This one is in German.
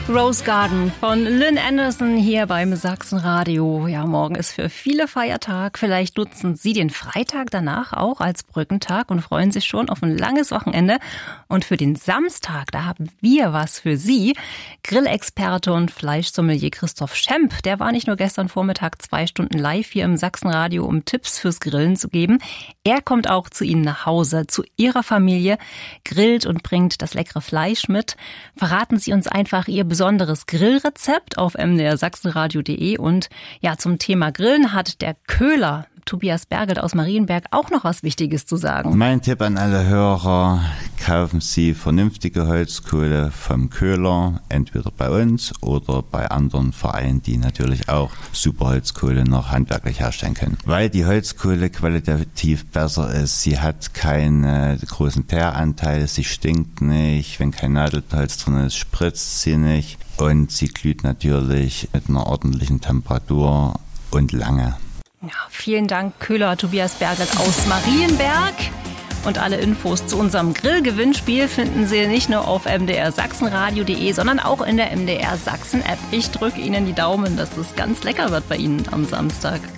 Rose Garden von Lynn Anderson hier beim Sachsenradio. Ja, morgen ist für viele Feiertag. Vielleicht nutzen Sie den Freitag danach auch als Brückentag und freuen sich schon auf ein langes Wochenende. Und für den Samstag, da haben wir was für Sie. Grillexperte und Fleischsommelier Christoph Schemp, der war nicht nur gestern Vormittag 2 Stunden live hier im Sachsenradio, um Tipps fürs Grillen zu geben. Er kommt auch zu Ihnen nach Hause, zu Ihrer Familie, grillt und bringt das leckere Fleisch mit. Verraten Sie uns einfach Ihr besonderes Grillrezept auf mdrsachsenradio.de. Und ja, zum Thema Grillen hat der Köhler Tobias Bergelt aus Marienberg auch noch was Wichtiges zu sagen. Mein Tipp an alle Hörer: Kaufen Sie vernünftige Holzkohle vom Köhler, entweder bei uns oder bei anderen Vereinen, die natürlich auch super Holzkohle noch handwerklich herstellen können. Weil die Holzkohle qualitativ besser ist, sie hat keinen großen Teeranteil, sie stinkt nicht, wenn kein Nadelholz drin ist, spritzt sie nicht und sie glüht natürlich mit einer ordentlichen Temperatur und lange. Ja, vielen Dank, Köhler Tobias Bergelt aus Marienberg. Und alle Infos zu unserem Grillgewinnspiel finden Sie nicht nur auf mdrsachsenradio.de, sondern auch in der MDR Sachsen App. Ich drücke Ihnen die Daumen, dass es ganz lecker wird bei Ihnen am Samstag.